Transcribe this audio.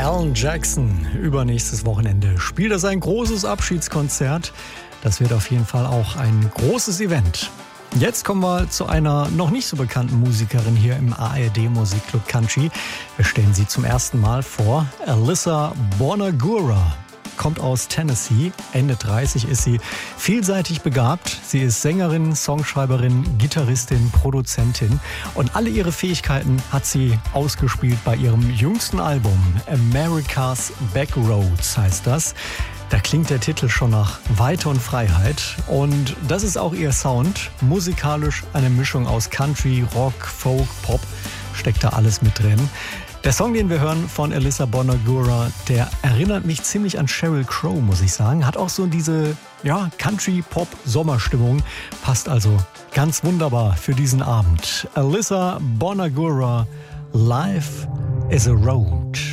Alan Jackson. Übernächstes Wochenende spielt er sein großes Abschiedskonzert. Das wird auf jeden Fall auch ein großes Event. Jetzt kommen wir zu einer noch nicht so bekannten Musikerin hier im ARD Musikclub Country. Wir stellen sie zum ersten Mal vor. Alyssa Bonagura kommt aus Tennessee. Ende 30 ist sie, vielseitig begabt. Sie ist Sängerin, Songschreiberin, Gitarristin, Produzentin. Und alle ihre Fähigkeiten hat sie ausgespielt bei ihrem jüngsten Album. America's Backroads heißt das. Da klingt der Titel schon nach Weite und Freiheit. Und das ist auch ihr Sound. Musikalisch eine Mischung aus Country, Rock, Folk, Pop. Steckt da alles mit drin. Der Song, den wir hören von Alyssa Bonagura, der erinnert mich ziemlich an Sheryl Crow, muss ich sagen. Hat auch so diese Country-Pop-Sommerstimmung. Passt also ganz wunderbar für diesen Abend. Alyssa Bonagura, Life is a Road.